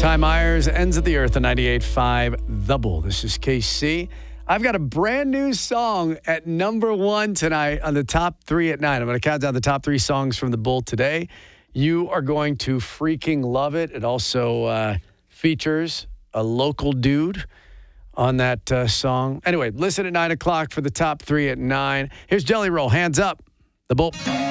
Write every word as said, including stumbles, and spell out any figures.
Ty Myers, Ends of the Earth, on ninety-eight point five The Bull. This is K C. I've got a brand new song at number one tonight on the top three at nine. I'm going to count down the top three songs from The Bull today. You are going to freaking love it. It also uh, features a local dude on that uh, song. Anyway, listen at nine o'clock for the top three at nine. Here's Jelly Roll, Hands Up, The Bull.